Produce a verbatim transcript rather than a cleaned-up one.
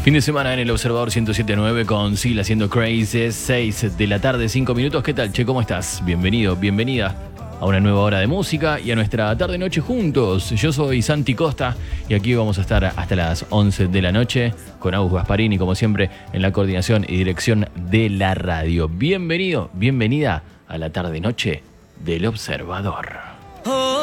Fin de semana en el Observador ciento siete punto nueve con Sil haciendo Crazy, seis de la tarde, cinco minutos. ¿Qué tal, che? ¿Cómo estás? Bienvenido, bienvenida a una nueva hora de música y a nuestra tarde-noche juntos. Yo soy Santi Costa y aquí vamos a estar hasta las once de la noche con Agus Gasparini, como siempre, en la coordinación y dirección de la radio. Bienvenido, bienvenida a la tarde-noche del Observador.